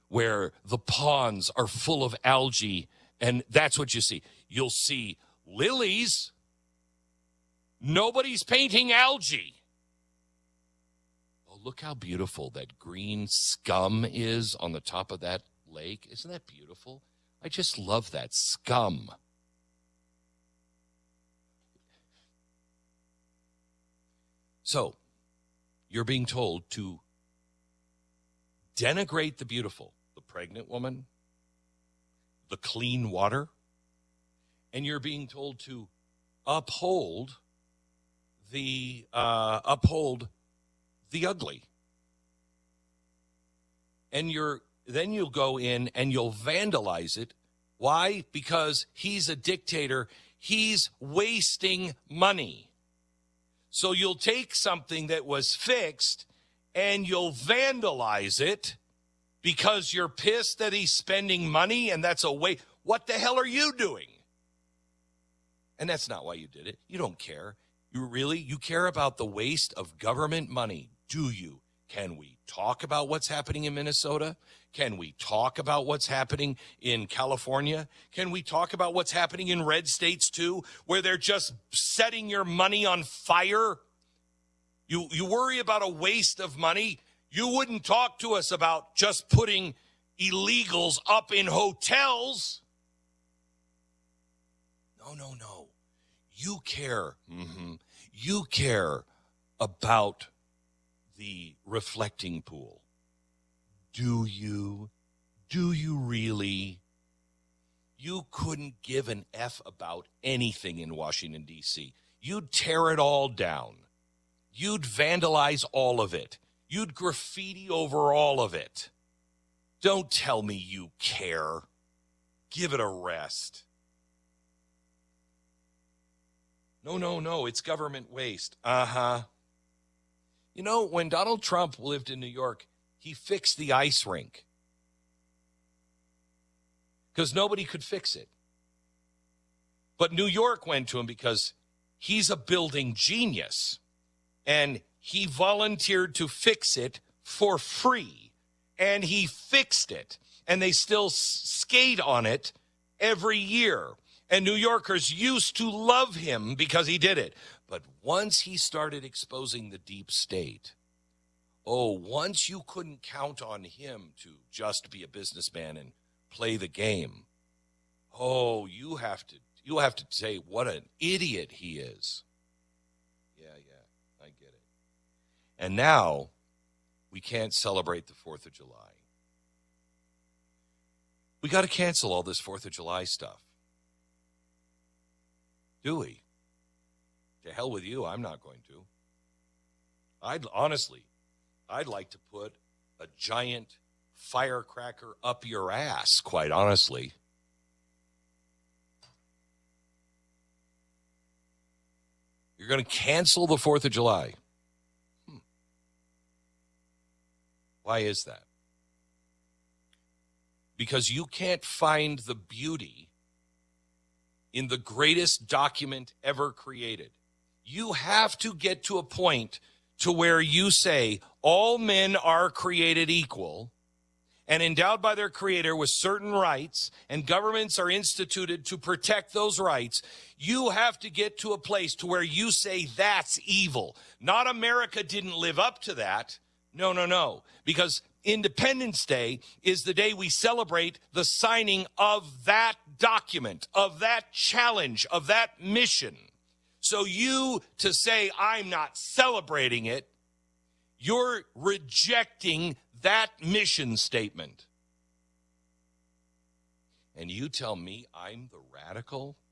where the ponds are full of algae, and that's what you see. You'll see lilies. Nobody's painting algae. Oh, look how beautiful that green scum is on the top of that lake. Isn't that beautiful? I just love that scum. So, you're being told to denigrate the beautiful, the pregnant woman, the clean water, and you're being told to uphold the ugly. And then you'll go in and you'll vandalize it. Why? Because he's a dictator. He's wasting money. So you'll take something that was fixed and you'll vandalize it because you're pissed that he's spending money and that's a waste. What the hell are you doing? And that's not why you did it. You don't care. You care about the waste of government money, do you? Can we talk about what's happening in Minnesota? Can we talk about what's happening in California? Can we talk about what's happening in red states too, where they're just setting your money on fire? You worry about a waste of money. You wouldn't talk to us about just putting illegals up in hotels. No. You care. You care about the reflecting pool. Do you? Do you really? You couldn't give an F about anything in Washington, D.C. You'd tear it all down. You'd vandalize all of it. You'd graffiti over all of it. Don't tell me you care. Give it a rest. No, it's government waste. You know, when Donald Trump lived in New York, he fixed the ice rink because nobody could fix it. But New York went to him because he's a building genius, and he volunteered to fix it for free, and he fixed it, and they still skate on it every year. And New Yorkers used to love him because he did it. But once he started exposing the deep state, once you couldn't count on him to just be a businessman and play the game, you have to say what an idiot he is. Yeah, I get it. And now we can't celebrate the 4th of July. We got to cancel all this 4th of July stuff. Do we? To hell with you, I'm not going to. I'd like to put a giant firecracker up your ass, quite honestly. You're going to cancel the 4th of July. Why is that? Because you can't find the beauty in the greatest document ever created. You have to get to a point to where you say all men are created equal and endowed by their creator with certain rights, and governments are instituted to protect those rights. You have to get to a place to where you say that's evil. Not America didn't live up to that. No. Because Independence Day is the day we celebrate the signing of that document, of that challenge, of that mission. So you to say I'm not celebrating it, you're rejecting that mission statement. And you tell me I'm the radical?